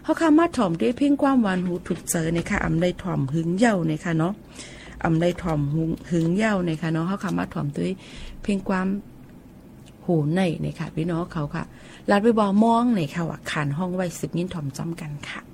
เฮาคำมาถ่อมด้วยเพ่งความหวานหูถูกเจอนะคะอำได้ถ่อมหึงเย้านะคะเนาะอำได้ถ่อมหึงเย้านะคะเนาะเฮาคำมาถ่อมด้วยเพ่งความหูในนะคะพี่น้องเขาค่ะลาดไปบ่มองในค่ะว่าขานห้องไว้10ยินถ่อมจ้อมกันค่ะ